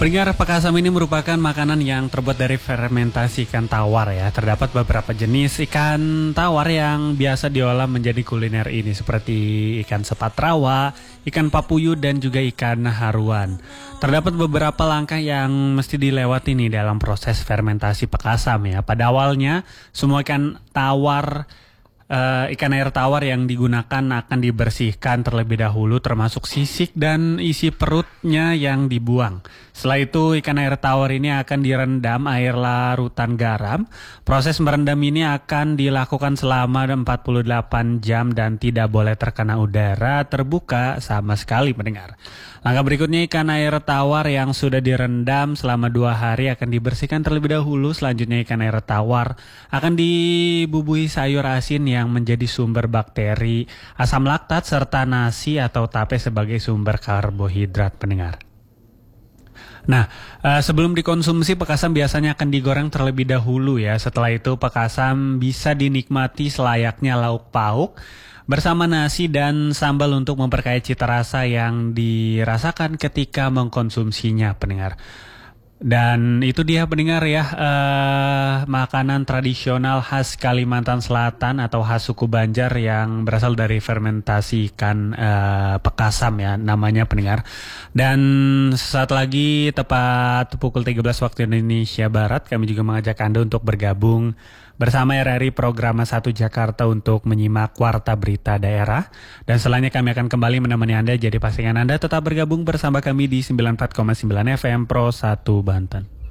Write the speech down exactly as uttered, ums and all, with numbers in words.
Pendengar, Pakasam ini merupakan makanan yang terbuat dari fermentasi ikan tawar ya. Terdapat beberapa jenis ikan tawar yang biasa diolah menjadi kuliner ini seperti ikan sepat rawa, ikan papuyu dan juga ikan haruan. Terdapat beberapa langkah yang mesti dilewati nih dalam proses fermentasi Pakasam ya. Pada awalnya semua ikan tawar Uh, ikan air tawar yang digunakan akan dibersihkan terlebih dahulu termasuk sisik dan isi perutnya yang dibuang. Setelah itu ikan air tawar ini akan direndam air larutan garam. Proses merendam ini akan dilakukan selama empat puluh delapan jam dan tidak boleh terkena udara terbuka sama sekali, pendengar. Langkah berikutnya, ikan air tawar yang sudah direndam selama dua hari akan dibersihkan terlebih dahulu. Selanjutnya ikan air tawar akan dibubuhi sayur asin yang menjadi sumber bakteri, asam laktat, serta nasi atau tape sebagai sumber karbohidrat, pendengar. Nah, uh, sebelum dikonsumsi Pakasam biasanya akan digoreng terlebih dahulu ya. Setelah itu Pakasam bisa dinikmati selayaknya lauk pauk bersama nasi dan sambal untuk memperkaya cita rasa yang dirasakan ketika mengkonsumsinya, pendengar. Dan itu dia, pendengar ya, uh, makanan tradisional khas Kalimantan Selatan atau khas suku Banjar yang berasal dari fermentasi ikan uh, Pakasam ya namanya, pendengar. Dan sesaat lagi tepat pukul tiga belas waktu Indonesia Barat kami juga mengajak Anda untuk bergabung bersama R R I Programa satu Jakarta untuk menyimak Warta Berita Daerah. Dan selanjutnya kami akan kembali menemani Anda, jadi pastikan Anda tetap bergabung bersama kami di sembilan puluh empat koma sembilan F M Pro satu Banten.